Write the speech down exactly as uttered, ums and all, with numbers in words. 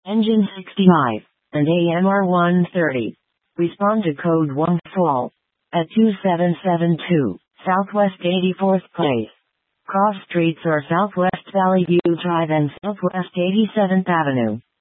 Engine sixty-five, and A M R one thirty. Respond to code one fall at two seven seven two, Southwest eighty-fourth Place. Cross streets are Southwest Valley View Drive and Southwest eighty-seventh Avenue.